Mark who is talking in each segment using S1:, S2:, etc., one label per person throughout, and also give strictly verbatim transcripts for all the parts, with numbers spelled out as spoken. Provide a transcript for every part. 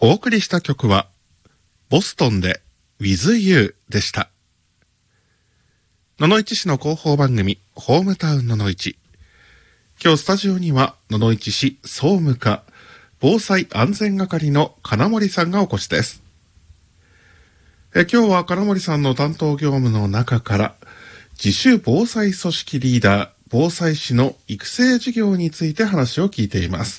S1: お送りした曲はボストンで With You でした。野々市市の広報番組ホームタウン野々市。今日スタジオには野々市市総務課防災安全係の金森さんがお越しです。え今日は金森さんの担当業務の中から自主防災組織リーダー防災士の育成事業について話を聞いています。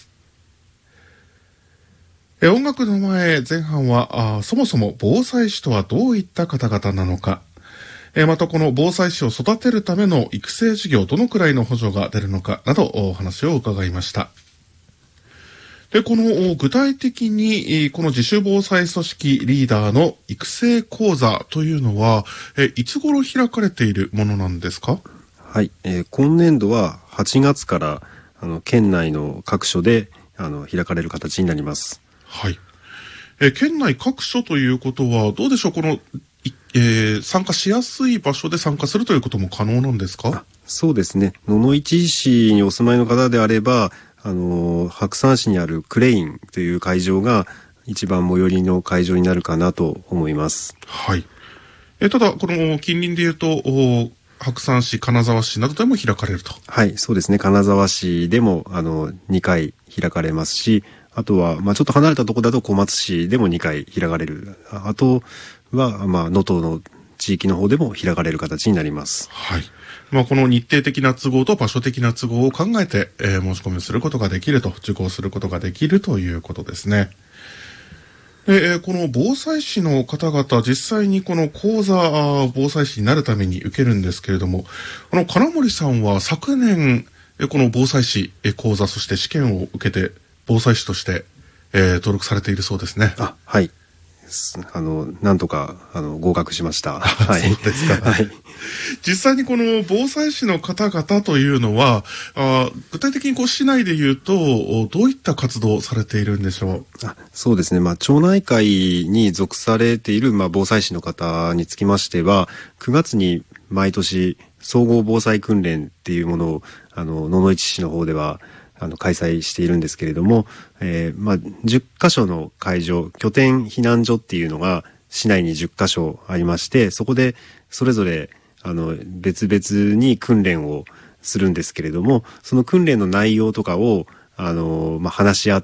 S1: え音楽の前前半はあそもそも防災士とはどういった方々なのか、えまたこの防災士を育てるための育成事業どのくらいの補助が出るのかなどお話を伺いました。でこの具体的にこの自主防災組織リーダーの育成講座というのはえいつ頃開かれているものなんですか？
S2: はい、えー、今年度ははちがつからあの県内の各所であの開かれる形になります。
S1: はい。え県内各所ということはどうでしょう、この、えー、参加しやすい場所で参加するということも可能なんですか？
S2: そうですね。野々市市にお住まいの方であれば、あの白山市にあるクレインという会場が一番最寄りの会場になるかなと思います。
S1: はい。えただこの近隣でいうと白山市、金沢市などでも開かれると。
S2: はい、そうですね。金沢市でもあのにかい開かれますし、あとは、まあ、ちょっと離れたところだと小松市でもにかい開かれる。あとは、まあ、能登の地域の方でも開かれる形になります。
S1: はい。まあ、この日程的な都合と場所的な都合を考えて、えー、申し込みをすることができると、受講することができるということですね。で、えー、この防災士の方々、実際にこの講座、防災士になるために受けるんですけれども、この金森さんは昨年、この防災士講座、そして試験を受けて、防災士として、えー、登録されているそうですね。
S2: あ、はい。あの、なんとか、あの、合格しました。はい。
S1: そうですか。はい。実際にこの防災士の方々というのは、あ具体的にこう市内で言うと、どういった活動をされているんでしょう？
S2: あそうですね。まあ、町内会に属されている、まあ、防災士の方につきましては、くがつに毎年、総合防災訓練っていうものを、あの、野々市市の方では、あの開催しているんですけれども、えーまあ、じゅっかしょの会場、拠点避難所っていうのが市内にじゅっかしょありまして、そこでそれぞれあの別々に訓練をするんですけれども、その訓練の内容とかをあの、まあ、話し合って、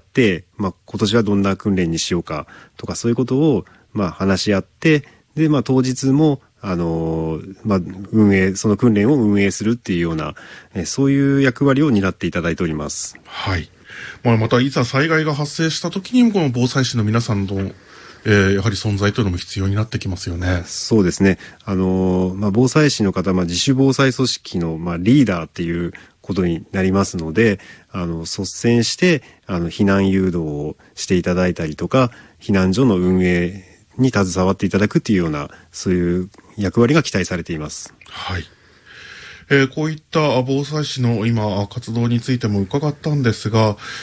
S2: まあ、今年はどんな訓練にしようかとか、そういうことを、まあ、話し合って、で、まあ、当日もあのまあ、運営その訓練を運営するっていうような、えそういう役割を担っていただいております。
S1: はい。まあ、またいざ災害が発生した時にもこの防災士の皆さんの、えー、やはり存在というのも必要になってきますよね。
S2: そうですね。あのまあ、防災士の方、まあ、自主防災組織の、まあ、リーダーっていうことになりますので、あの率先してあの避難誘導をしていただいたりとか、避難所の運営に携わっていただくっていうような、そういう役割が期待されています。
S1: はい。えー、こういった防災士の今活動についても伺ったんですが、